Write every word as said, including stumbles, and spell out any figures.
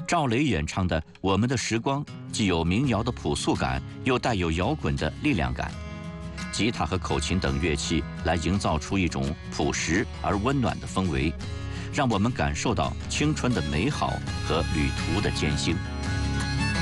赵雷演唱的《我们的时光》既有民谣的朴素感，又带有摇滚的力量感。吉他和口琴等乐器来营造出一种朴实而温暖的氛围，让我们感受到青春的美好和旅途的艰辛。